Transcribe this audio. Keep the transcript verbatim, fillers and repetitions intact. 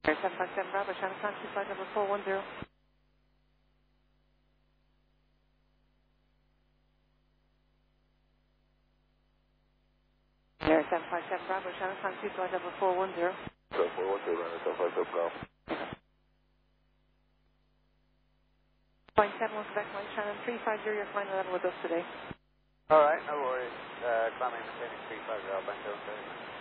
seven five seven Bravo, Shannon Taxi, flight number four one zero. Air seven five seven Bravo, Shannon Taxi, flight number four one zero. seven four one zero, seven five seven Bravo. Point seven one Quebec Line, Shannon three five zero, your final level with us today. All right, no worries. Uh, climbing maintaining three five zero, bank down.